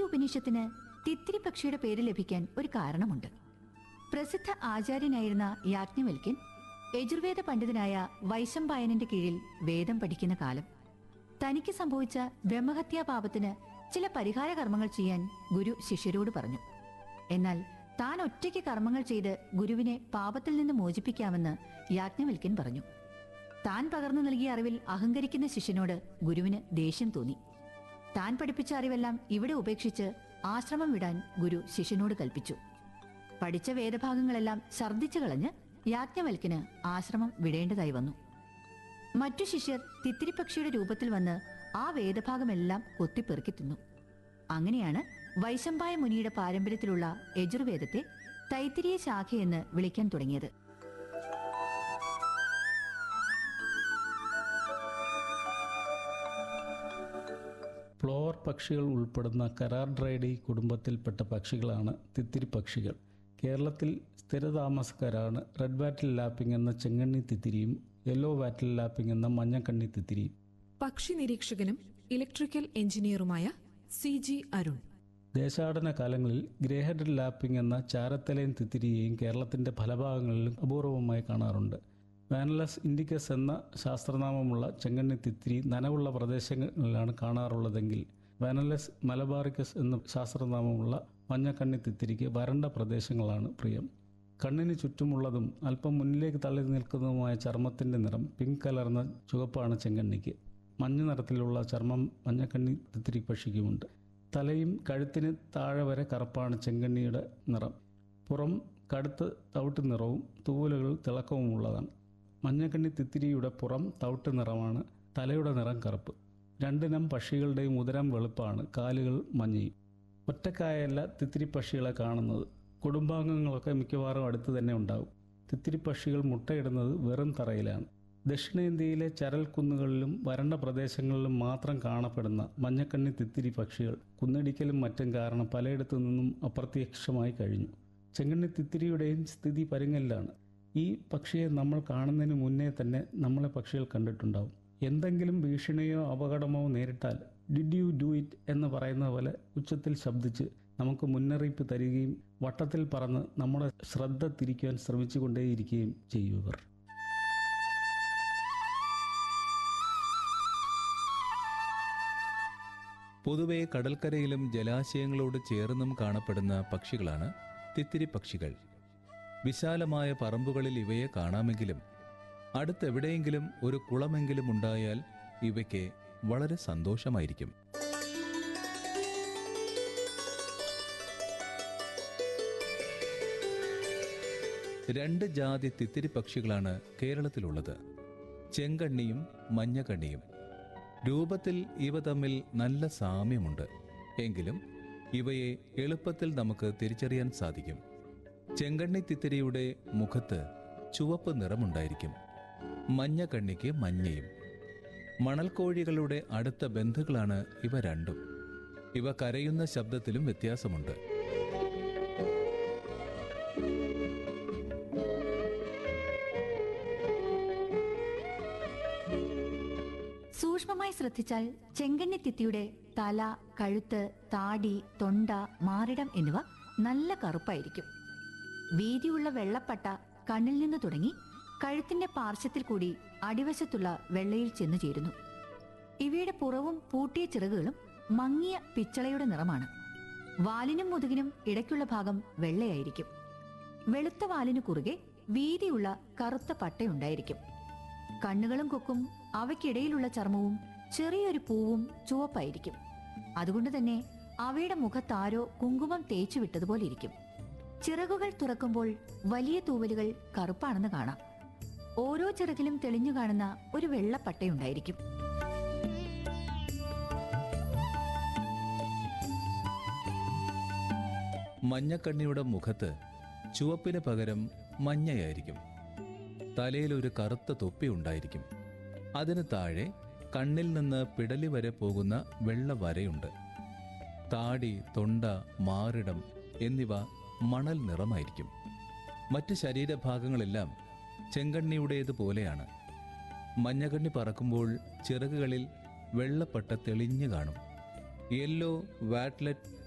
ഉപനിഷത്തിന് തിത്തിരി പക്ഷിയുടെ പേര് ലഭിക്കാൻ ഒരു കാരണമുണ്ട്. പ്രസിദ്ധ ആചാര്യനായിരുന്ന യാജ്ഞവൽക്യൻ യജുർവേദ പണ്ഡിതനായ വൈശമ്പായനന്റെ കീഴിൽ വേദം പഠിക്കുന്ന കാലം തനിക്ക് സംഭവിച്ച ബ്രഹ്മഹത്യാപാപത്തിന് ചില പരിഹാര കർമ്മങ്ങൾ ചെയ്യാൻ ഗുരു ശിഷ്യരോട് പറഞ്ഞു. എന്നാൽ താൻ ഒറ്റയ്ക്ക് കർമ്മങ്ങൾ ചെയ്ത് ഗുരുവിനെ പാപത്തിൽ നിന്ന് മോചിപ്പിക്കാമെന്ന് യാജ്ഞവൽക്യൻ പറഞ്ഞു. താൻ പകർന്നു നൽകിയ അറിവിൽ അഹങ്കരിക്കുന്ന ശിഷ്യനോട് ഗുരുവിന് ദേഷ്യം തോന്നി. താൻ പഠിപ്പിച്ച അറിവെല്ലാം ഇവിടെ ഉപേക്ഷിച്ച് ആശ്രമം വിടാൻ ഗുരു ശിഷ്യനോട് കൽപ്പിച്ചു. പഠിച്ച വേദഭാഗങ്ങളെല്ലാം ഛർദ്ദിച്ചു കളഞ്ഞ് യാജ്ഞവൽക്യന് ആശ്രമം വിടേണ്ടതായി വന്നു. മറ്റു ശിഷ്യർ തിത്തിരിപ്പക്ഷിയുടെ രൂപത്തിൽ വന്ന് ആ വേദഭാഗമെല്ലാം കൊത്തിപ്പെറുക്കി തിന്നു. അങ്ങനെയാണ് വൈശമ്പായ മുനിയുടെ പാരമ്പര്യത്തിലുള്ള യജുർവേദത്തെ തൈത്തിരീയ ശാഖയെന്ന് വിളിക്കാൻ തുടങ്ങിയത്. പ്ലോവർ പക്ഷികൾ ഉൾപ്പെടുന്ന കരാർഡ്രൈഡി കുടുംബത്തിൽപ്പെട്ട പക്ഷികളാണ് തിത്തിരി പക്ഷികൾ. കേരളത്തിൽ സ്ഥിരതാമസക്കാരാണ് റെഡ് വാറ്റിൽ ലാപ്പിംഗ് എന്ന ചെങ്കണ്ണി തിത്തിരിയും യെല്ലോ വാറ്റിൽ ലാപ്പിംഗ് എന്ന മഞ്ഞക്കണ്ണി തിത്തിരിയും. പക്ഷി നിരീക്ഷകനും ഇലക്ട്രിക്കൽ എഞ്ചിനീയറുമായ CG അരുൺ. ദേശാടന കാലങ്ങളിൽ ഗ്രേ ഹെഡഡ് ലാപ്പിംഗ് എന്ന ചാരത്തലയൻ തിത്തിരിയെയും കേരളത്തിന്റെ പല ഭാഗങ്ങളിലും അപൂർവമായി കാണാറുണ്ട്. വാനലസ് ഇൻഡിക്കസ് എന്ന ശാസ്ത്രനാമമുള്ള ചെങ്കണ്ണി തിത്തിരി നനവുള്ള പ്രദേശങ്ങളിലാണ് കാണാറുള്ളതെങ്കിൽ വാനലസ് മലബാറിക്കസ് എന്ന ശാസ്ത്രനാമമുള്ള മഞ്ഞക്കണ്ണി തിത്തിരിക്ക് വരണ്ട പ്രദേശങ്ങളാണ് പ്രിയം. കണ്ണിന് ചുറ്റുമുള്ളതും അല്പം മുന്നിലേക്ക് തള്ളി നിൽക്കുന്നതുമായ ചർമ്മത്തിന്റെ നിറം പിങ്ക് കലർന്ന ചുവപ്പാണ് ചെങ്കണ്ണിക്ക്. മഞ്ഞ നിറത്തിലുള്ള ചർമ്മം മഞ്ഞക്കണ്ണി തിത്തിരി പക്ഷിക്കുമുണ്ട്. തലയും കഴുത്തിന് താഴെ വരെ കറുപ്പാണ് ചെങ്കണ്ണിയുടെ നിറം. പുറം കടുത്ത തവിട്ട് നിറവും തൂവലുകൾ തിളക്കവുമുള്ളതാണ്. മഞ്ഞക്കണ്ണി തിത്തിരിയുടെ പുറം തവിട്ട് നിറമാണ്, തലയുടെ നിറം കറുപ്പ്. രണ്ടിനം പക്ഷികളുടെയും ഉദരം വെളുപ്പാണ്, കാലുകൾ മഞ്ഞയും. ഒറ്റക്കായല്ല തിത്തിരി പക്ഷികളെ കാണുന്നത്. കുടുംബാംഗങ്ങളൊക്കെ മിക്കവാറും അടുത്ത് തന്നെ ഉണ്ടാവും. തിത്തിരി പക്ഷികൾ മുട്ടയിടുന്നത് വെറും തറയിലാണ്. ദക്ഷിണേന്ത്യയിലെ ചരൽ കുന്നുകളിലും വരണ്ട പ്രദേശങ്ങളിലും മാത്രം കാണപ്പെടുന്ന മഞ്ഞക്കണ്ണി തിത്തിരി പക്ഷികൾ കുന്നിടിക്കലും മറ്റും കാരണം പലയിടത്തു നിന്നും അപ്രത്യക്ഷമായി കഴിഞ്ഞു. ചെങ്കണ്ണി തിത്തിരിയുടെയും സ്ഥിതി പരുങ്ങലിലാണ്. ഈ പക്ഷിയെ നമ്മൾ കാണുന്നതിന് മുന്നേ തന്നെ നമ്മളെ പക്ഷികൾ കണ്ടിട്ടുണ്ടാവും. എന്തെങ്കിലും ഭീഷണിയോ അപകടമോ നേരിട്ടാൽ ഡിഡ് യു ഡു ഇറ്റ് എന്ന് പറയുന്ന പോലെ ഉച്ചത്തിൽ ശബ്ദിച്ച് നമുക്ക് മുന്നറിയിപ്പ് തരികയും വട്ടത്തിൽ പറന്ന് നമ്മുടെ ശ്രദ്ധ തിരിക്കുവാൻ ശ്രമിച്ചുകൊണ്ടേയിരിക്കുകയും ചെയ്യുവർ. പൊതുവെ കടൽക്കരയിലും ജലാശയങ്ങളോട് ചേർന്നും കാണപ്പെടുന്ന പക്ഷികളാണ് തിത്തിരി പക്ഷികൾ. വിശാലമായ പറമ്പുകളിൽ ഇവയെ കാണാമെങ്കിലും അടുത്തെവിടെയെങ്കിലും ഒരു കുളമെങ്കിലും ഉണ്ടായാൽ ഇവയ്ക്ക് വളരെ സന്തോഷമായിരിക്കും. രണ്ട് ജാതി തിത്തിരി പക്ഷികളാണ് കേരളത്തിലുള്ളത്, ചെങ്കണ്ണിയും മഞ്ഞക്കണ്ണിയും. രൂപത്തിൽ ഇവ തമ്മിൽ നല്ല സാമ്യമുണ്ട്. എങ്കിലും ഇവയെ എളുപ്പത്തിൽ നമുക്ക് തിരിച്ചറിയാൻ സാധിക്കും. ചെങ്കണ്ണി തിത്തിരിയുടെ മുഖത്ത് ചുവപ്പ് നിറമുണ്ടായിരിക്കും, മഞ്ഞക്കണ്ണിക്ക് മഞ്ഞയും. മണൽക്കോഴികളുടെ അടുത്ത ബന്ധുക്കളാണ് ഇവ രണ്ടും. ഇവ കരയുന്ന ശബ്ദത്തിലും വ്യത്യാസമുണ്ട്. സൂക്ഷ്മമായി ശ്രദ്ധിച്ചാൽ ചെങ്കണ്ണി തിത്തിയുടെ തല, കഴുത്ത്, താടി, തൊണ്ട, മാറിടം എന്നിവ നല്ല കറുപ്പായിരിക്കും. വീതിയുള്ള വെള്ളപ്പട്ട കണ്ണിൽ നിന്ന് തുടങ്ങി കഴുത്തിന്റെ പാർശ്വത്തിൽ കൂടി അടിവശത്തുള്ള വെള്ളയിൽ ചെന്നു ചേരുന്നു. ഇവയുടെ പുറവും പൂട്ടിയ ചിറകുകളും മങ്ങിയ പിച്ചളയുടെ നിറമാണ്. വാലിനും മുതുകിനും ഇടയ്ക്കുള്ള ഭാഗം വെള്ളയായിരിക്കും. വെളുത്ത വാലിനു കുറുകെ വീതിയുള്ള കറുത്ത പട്ടയുണ്ടായിരിക്കും. കണ്ണുകളും കൊക്കും അവയ്ക്കിടയിലുള്ള ചർമ്മവും ചെറിയൊരു പൂവും ചുവപ്പായിരിക്കും. അതുകൊണ്ട് തന്നെ അവയുടെ മുഖത്താരോ കുങ്കുമം തേച്ചു വിട്ടതുപോലെ ഇരിക്കും. ചിറകുകൾ തുറക്കുമ്പോൾ വലിയ തൂവലുകൾ കറുപ്പാണെന്ന് കാണാം. ഓരോ ചിറകിലും തെളിഞ്ഞു കാണുന്ന ഒരു വെള്ളപ്പട്ടയുണ്ടായിരിക്കും. മഞ്ഞക്കണ്ണിയുടെ മുഖത്ത് ചുവപ്പിന് പകരം മഞ്ഞയായിരിക്കും. തലയിൽ ഒരു കറുത്ത തൊപ്പി ഉണ്ടായിരിക്കും. അതിന് താഴെ കണ്ണിൽ നിന്ന് പിടലി വരെ പോകുന്ന വെള്ള വരയുണ്ട്. താടി, തൊണ്ട, മാറിടം എന്നിവ മണൽ നിറമായിരിക്കും. മറ്റ് ശരീരഭാഗങ്ങളെല്ലാം ചെങ്കണ്ണിയുടേതുപോലെയാണ്. മഞ്ഞക്കണ്ണി പറക്കുമ്പോൾ ചിറകുകളിൽ വെള്ളപ്പട്ട തെളിഞ്ഞു കാണും. യെല്ലോ വാറ്റ്ലെറ്റ്